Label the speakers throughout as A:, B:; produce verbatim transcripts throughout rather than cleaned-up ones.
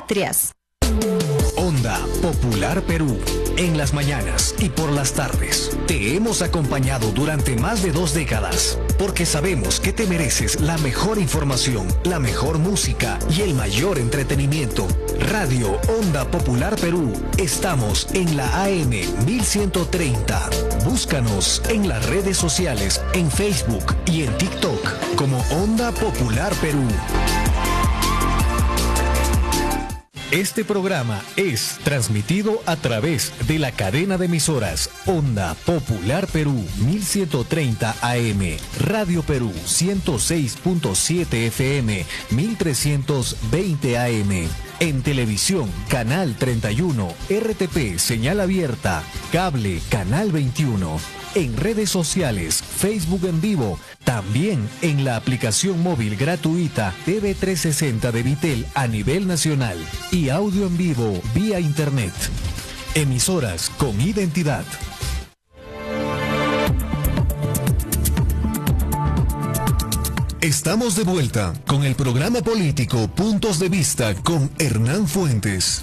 A: patrias.
B: Onda Popular Perú, en las mañanas y por las tardes. Te hemos acompañado durante más de dos décadas, porque sabemos que te mereces la mejor información, la mejor música y el mayor entretenimiento. Radio Onda Popular Perú, estamos en la A M mil ciento treinta. Búscanos en las redes sociales, en Facebook y en TikTok como Onda Popular Perú. Este programa es transmitido a través de la cadena de emisoras Onda Popular Perú mil ciento treinta A M, Radio Perú ciento seis punto siete F M, mil trescientos veinte A M. En televisión, Canal treinta y uno, R T P, señal abierta, cable, Canal veintiuno. En redes sociales, Facebook en vivo, también en la aplicación móvil gratuita T V trescientos sesenta de Vitel a nivel nacional y audio en vivo vía internet. Emisoras con identidad. Estamos de vuelta con el programa político Puntos de Vista con Hernán Fuentes.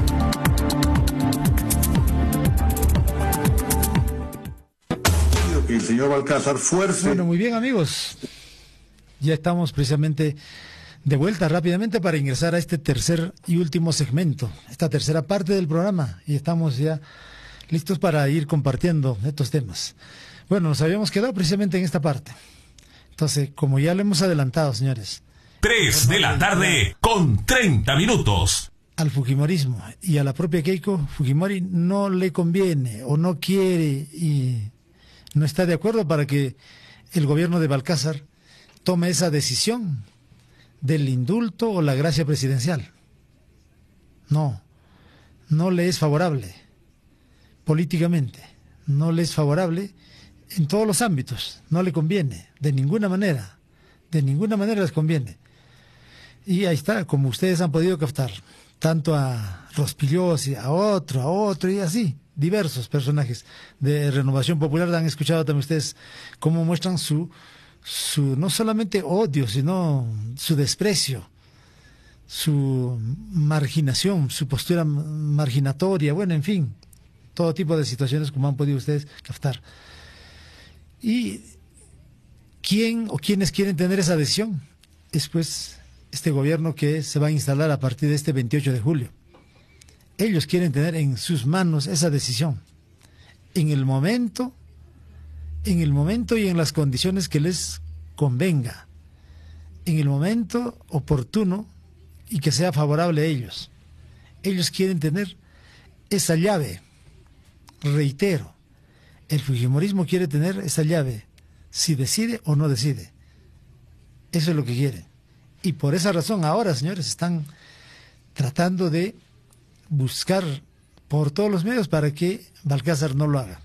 C: El señor Balcázar fuerce.
D: Bueno, muy bien, amigos. Ya estamos precisamente de vuelta rápidamente para ingresar a este tercer y último segmento, esta tercera parte del programa, y estamos ya listos para ir compartiendo estos temas. Bueno, nos habíamos quedado precisamente en esta parte. Entonces, como ya lo hemos adelantado, señores.
E: Tres de la tarde con treinta minutos.
D: Al Fujimorismo y a la propia Keiko Fujimori no le conviene o no quiere y no está de acuerdo para que el gobierno de Balcázar tome esa decisión del indulto o la gracia presidencial. No, no le es favorable políticamente, no le es favorable en todos los ámbitos, no le conviene, de ninguna manera, de ninguna manera les conviene. Y ahí está, como ustedes han podido captar, tanto a Rospigliosi, a otro, a otro y así, diversos personajes de Renovación Popular. Han escuchado también ustedes cómo muestran su, su no solamente odio, sino su desprecio, su marginación, su postura marginatoria, bueno, en fin, todo tipo de situaciones como han podido ustedes captar. ¿Y quién o quiénes quieren tener esa decisión? Es pues este gobierno que se va a instalar a partir de este veintiocho de julio. Ellos quieren tener en sus manos esa decisión, en el momento, en el momento y en las condiciones que les convenga, en el momento oportuno y que sea favorable a ellos. Ellos quieren tener esa llave, reitero, el fujimorismo quiere tener esa llave, si decide o no decide. Eso es lo que quiere. Y por esa razón ahora, señores, están tratando de buscar por todos los medios para que Balcázar no lo haga.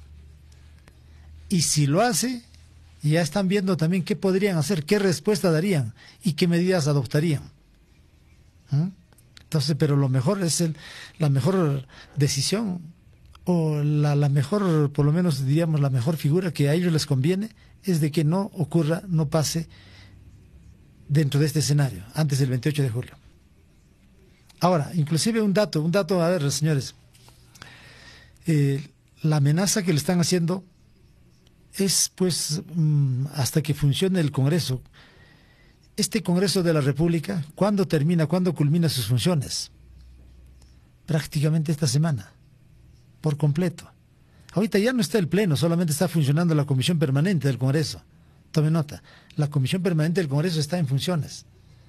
D: Y si lo hace, ya están viendo también qué podrían hacer, qué respuesta darían y qué medidas adoptarían. ¿Mm? Entonces, pero lo mejor es el, la mejor decisión o la, la mejor, por lo menos diríamos, la mejor figura que a ellos les conviene es de que no ocurra, no pase dentro de este escenario, antes del veintiocho de julio. Ahora, inclusive un dato, un dato, a ver, señores, eh, la amenaza que le están haciendo es, pues, mmm, hasta que funcione el Congreso. Este Congreso de la República, ¿cuándo termina, cuándo culmina sus funciones? Prácticamente esta semana, por completo. Ahorita ya no está el Pleno, solamente está funcionando la Comisión Permanente del Congreso. Tome nota, la Comisión Permanente del Congreso está en funciones.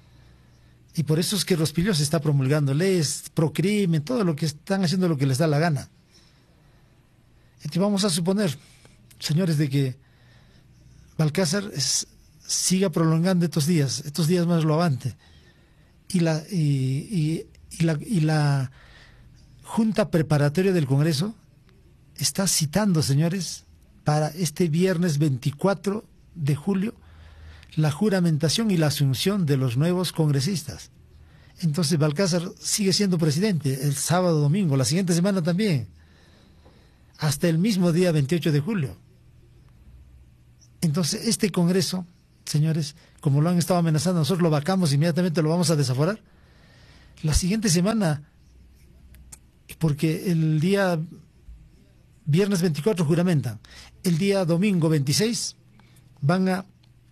D: Y por eso es que Rospigliosi está promulgando leyes, procrimen, todo lo que están haciendo lo que les da la gana. Entonces vamos a suponer, señores, de que Balcázar es, siga prolongando estos días, estos días más lo avante. Y la, y, y, y la, y la Junta Preparatoria del Congreso está citando, señores, para este viernes veinticuatro de julio, la juramentación y la asunción de los nuevos congresistas. Entonces Balcázar sigue siendo presidente el sábado, domingo, la siguiente semana también, hasta el mismo día veintiocho de julio. Entonces este Congreso, señores, como lo han estado amenazando, nosotros lo vacamos, inmediatamente lo vamos a desaforar. la siguiente semana, porque el día viernes veinticuatro juramentan, el día domingo veintiséis van a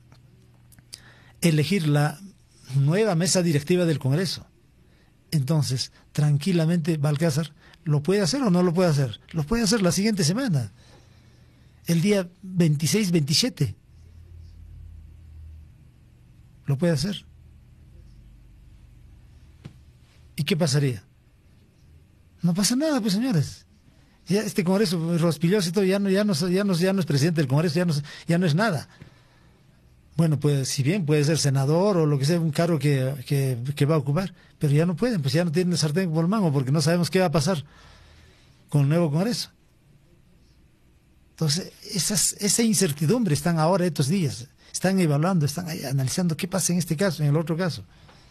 D: elegir la nueva mesa directiva del Congreso. Entonces, tranquilamente Balcázar lo puede hacer o no lo puede hacer. Lo puede hacer la siguiente semana, el día veintiséis veintisiete. Lo puede hacer. ¿Y qué pasaría? No pasa nada, pues, señores. Ya este Congreso Rospilloso y todo ya no, ya no, ya no, ya no es presidente del Congreso, ya no, ya no es nada. Bueno, pues si bien puede ser senador o lo que sea, un cargo que, que, que va a ocupar, pero ya no pueden, pues ya no tienen sartén por el mango, porque no sabemos qué va a pasar con el nuevo Congreso. Entonces, esas, esa incertidumbre están ahora estos días, están evaluando, están ahí analizando qué pasa en este caso, en el otro caso.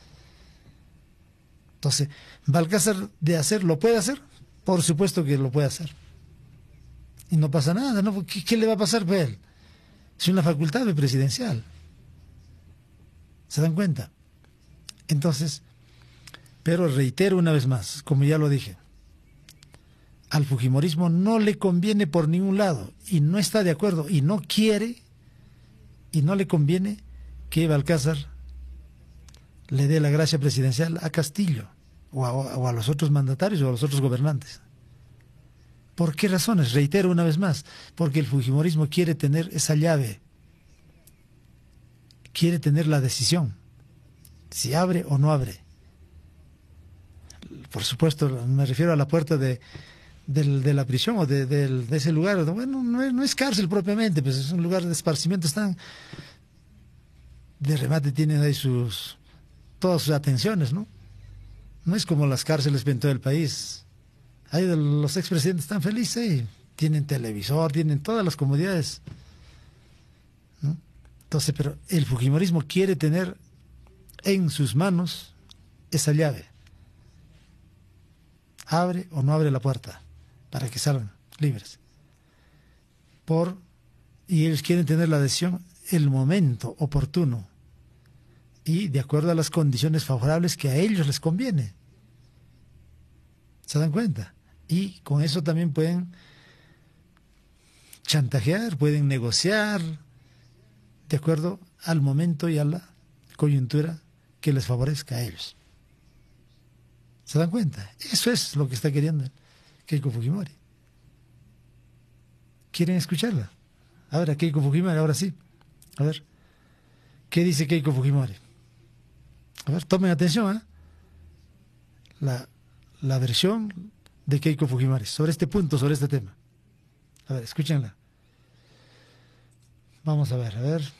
D: Entonces, Balcázar de hacer, ¿lo puede hacer? Por supuesto que lo puede hacer. Y no pasa nada, ¿no? ¿Qué, qué le va a pasar a él? Es una facultad presidencial. ¿Se dan cuenta? Entonces, pero reitero una vez más, como ya lo dije, al fujimorismo no le conviene por ningún lado, y no está de acuerdo, y no quiere, y no le conviene que Balcázar le dé la gracia presidencial a Castillo, o a, o a los otros mandatarios, o a los otros gobernantes. ¿Por qué razones? Reitero una vez más, porque el fujimorismo quiere tener esa llave, quiere tener la decisión, si abre o no abre. Por supuesto, me refiero a la puerta de, de, de la prisión o de, de, de ese lugar. Bueno, no es, no es cárcel propiamente, pues es un lugar de esparcimiento, están de remate, tienen ahí sus todas sus atenciones, ¿no? No es como las cárceles en todo el país. Ahí los expresidentes están felices, ¿eh? Tienen televisor, tienen todas las comodidades, ¿no? Entonces, pero el fujimorismo quiere tener en sus manos esa llave. Abre o no abre la puerta para que salgan libres. Por, y ellos quieren tener la decisión el momento oportuno y de acuerdo a las condiciones favorables que a ellos les conviene. ¿Se dan cuenta? Y con eso también pueden chantajear, pueden negociar de acuerdo al momento y a la coyuntura que les favorezca a ellos. ¿Se dan cuenta? Eso es lo que está queriendo Keiko Fujimori. ¿Quieren escucharla? A ver, a Keiko Fujimori, ahora sí. A ver, ¿qué dice Keiko Fujimori? A ver, tomen atención, ¿eh? La, la versión de Keiko Fujimori sobre este punto, sobre este tema. A ver, escúchenla. Vamos a ver, a ver.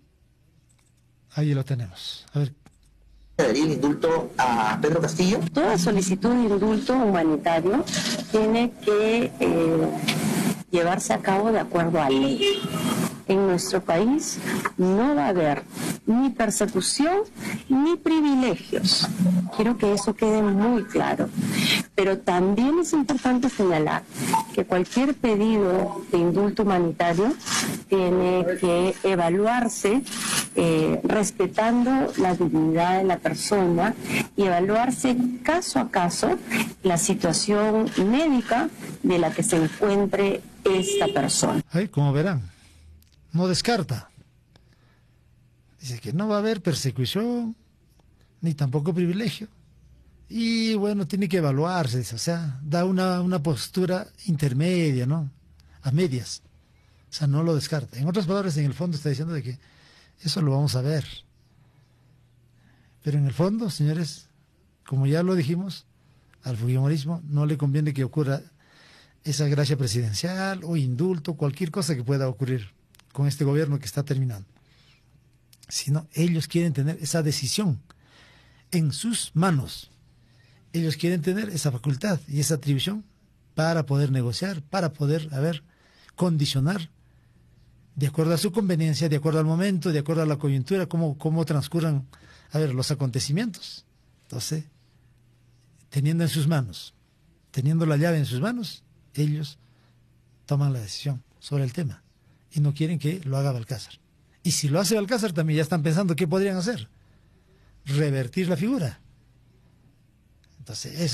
D: Ahí lo tenemos. A ver.
A: ¿Daría el indulto a Pedro Castillo?
F: Toda solicitud de indulto humanitario tiene que eh, llevarse a cabo de acuerdo a ley. En nuestro país no va a haber ni persecución ni privilegios. Quiero que eso quede muy claro. Pero también es importante señalar que cualquier pedido de indulto humanitario tiene que evaluarse eh, respetando la dignidad de la persona y evaluarse caso a caso la situación médica de la que se encuentre esta persona.
D: Ay, como verán, no descarta. Dice que no va a haber persecución, ni tampoco privilegio. Y bueno, tiene que evaluarse, o sea, da una, una postura intermedia, ¿no? A medias. O sea, no lo descarta. En otras palabras, en el fondo está diciendo de que eso lo vamos a ver. Pero en el fondo, señores, como ya lo dijimos, al fujimorismo no le conviene que ocurra esa gracia presidencial o indulto, cualquier cosa que pueda ocurrir con este gobierno que está terminando. Sino ellos quieren tener esa decisión en sus manos. Ellos quieren tener esa facultad y esa atribución para poder negociar, para poder, a ver, condicionar de acuerdo a su conveniencia, de acuerdo al momento, de acuerdo a la coyuntura, cómo, cómo transcurran, a ver, los acontecimientos. Entonces, teniendo en sus manos, teniendo la llave en sus manos, ellos toman la decisión sobre el tema y no quieren que lo haga Balcázar. Y si lo hace Balcázar, también ya están pensando qué podrían hacer. Revertir la figura. Entonces,